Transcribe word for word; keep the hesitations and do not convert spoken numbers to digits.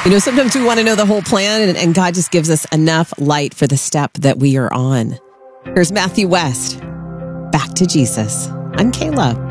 You know, sometimes we want to know the whole plan, and, and God just gives us enough light for the step that we are on. Here's Matthew West. Back to Jesus. I'm Kayla.